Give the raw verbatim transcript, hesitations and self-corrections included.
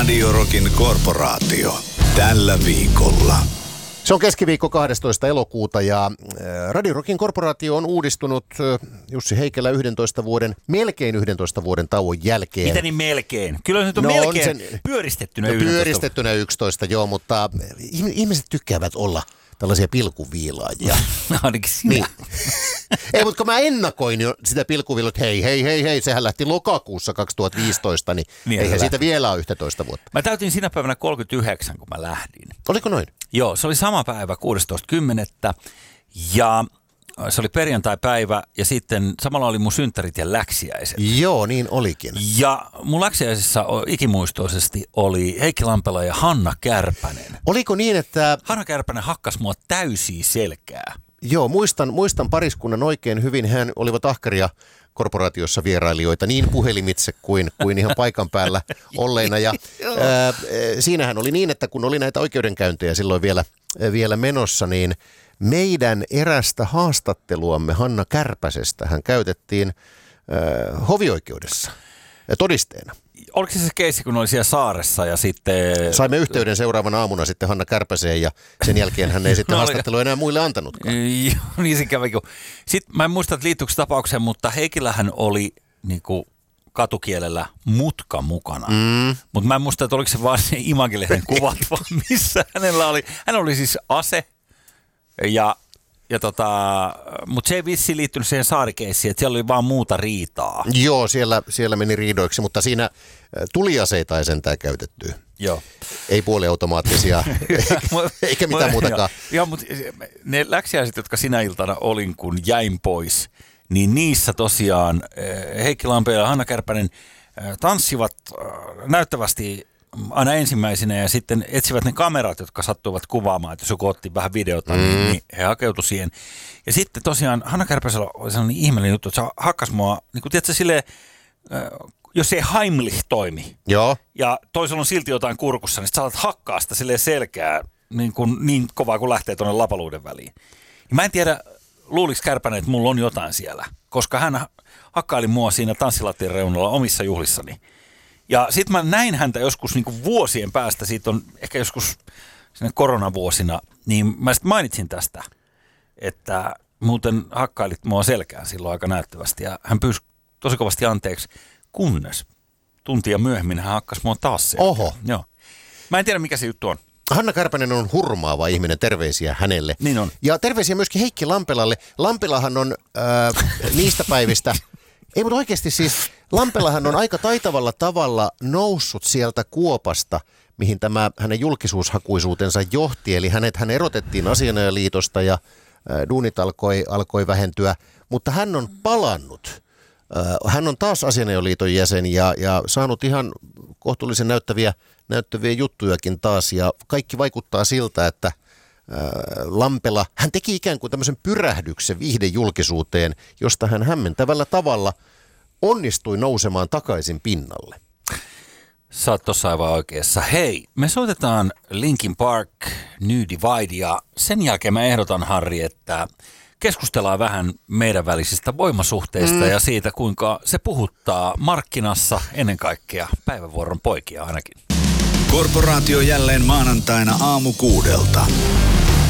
Radio Rockin korporaatio. Tällä viikolla. Se on keskiviikko kahdestoista elokuuta ja Radio Rockin korporaatio on uudistunut Jussi Heikelä yhdentoista vuoden, melkein yhdentoista vuoden tauon jälkeen. Mitä niin melkein? Kyllä se on no melkein on sen, pyöristettynä no, yksitoista. Pyöristettynä yksitoista, joo, mutta ihmiset tykkäävät olla tällaisia pilkuviilaajia. Ainakin sinä. Niin. Ei, mutta kun mä ennakoin jo sitä pilkuviilua, että hei, hei, hei, hei, sehän lähti lokakuussa kaksituhattaviisitoista, niin, niin eihän siitä vielä ole yksitoista vuotta. Mä täytin sinä päivänä kolmekymmentäyhdeksän, kun mä lähdin. Oliko noin? Joo, se oli sama päivä, kuudestoista kymmenettä ja se oli perjantai-päivä ja sitten samalla oli mun synttärit ja läksiäiset. Joo, niin olikin. Ja mun läksiäisessä ikimuistoisesti oli Heikki Lampela ja Hanna Kärpänen. Oliko niin, että... Hanna Kärpänen hakkas mua täysiä selkää. Joo, muistan, muistan pariskunnan oikein hyvin. Hän olivat ahkaria korporaatiossa vierailijoita niin puhelimitse kuin, kuin ihan paikan päällä olleina. Ja, ää, siinähän oli niin, että kun oli näitä oikeudenkäyntejä silloin vielä, vielä menossa, niin meidän erästä haastatteluamme Hanna Kärpäsestä hän käytettiin ää, hovioikeudessa todisteena. Oliko se se keissi, kun oli siellä saaressa ja sitten... Saimme yhteyden seuraavana aamuna sitten Hanna Kärpäseen ja sen jälkeen hän ei sitten no, haastattelua enää muille antanutkaan. Joo, niin se kävi. Sitten mä en muista, että liittyykö tapaukseen, mutta Heikillähän oli niin kuin katukielellä mutka mukana. Mm. Mutta mä en muista, että oliko se vaan se Imagilehden kuvat, vaan missä hänellä oli. Hän oli siis ase ja... Ja tota, mutta se ei vissiin liittynyt siihen saarikeissiin, että siellä oli vaan muuta riitaa. Joo, siellä, siellä meni riidoiksi, mutta siinä tuliaseita ei sentään käytetty. Joo. Ei puoliautomaattisia, eikä mitään Mut, muutakaan. Joo, mutta ne läksiäiset, jotka sinä iltana olin, kun jäin pois, niin niissä tosiaan Heikki Lampela ja Hanna Kärpänen tanssivat näyttävästi aina ensimmäisenä ja sitten etsivät ne kamerat, jotka sattuivat kuvaamaan, että jos joku otti vähän videota, mm. niin, niin he hakeutuivat siihen. Ja sitten tosiaan Hanna Kärpäsellä oli sellainen ihmeellinen juttu, että se hakkas mua, niin kuin tiedätkö, silleen, jos ei Heimlich toimi, joo. Ja toisella on silti jotain kurkussa, niin sä alat hakkaa sitä silleen selkää niin, kuin, niin kovaa, kun lähtee tuonne lapaluuden väliin. Ja mä en tiedä, luuliks Kärpänen, että mulla on jotain siellä, koska hän hakkaili mua siinä tanssilattian reunalla omissa juhlissani. Ja sitten mä näin häntä joskus niin kuin vuosien päästä, siitä on ehkä joskus sinne koronavuosina, niin mä sitten mainitsin tästä, että muuten hakkailit mua selkään silloin aika näyttävästi. Ja hän pyysi tosi kovasti anteeksi, kunnes tuntia myöhemmin hän hakkasi mua taas selkään. Oho. Joo. Mä en tiedä, mikä se juttu on. Hanna Kärpänen on hurmaava ihminen, terveisiä hänelle. Niin on. Ja terveisiä myöskin Heikki Lampelalle. Lampelahan on äh, niistä päivistä... Ei, mutta oikeasti siis Lampelahan on aika taitavalla tavalla noussut sieltä kuopasta, mihin tämä hänen julkisuushakuisuutensa johti. Eli hänet hän erotettiin Asianajaliitosta ja äh, duunit alkoi, alkoi vähentyä, mutta hän on palannut. Äh, hän on taas Asianajaliiton jäsen ja, ja saanut ihan kohtuullisen näyttäviä, näyttäviä juttujakin taas. Ja kaikki vaikuttaa siltä, että äh, Lampela, hän teki ikään kuin tämmöisen pyrähdyksen viihdejulkisuuteen, josta hän hämmentävällä tavalla onnistui nousemaan takaisin pinnalle. Sä oot tossa aivan oikeassa. Hei, me soitetaan Linkin Park, New Divide ja sen jälkeen mä ehdotan, Harri, että keskustellaan vähän meidän välisistä voimasuhteista mm. ja siitä, kuinka se puhuttaa markkinassa ennen kaikkea päivävuoron poikia ainakin. Korporaatio jälleen maanantaina aamu kuudelta.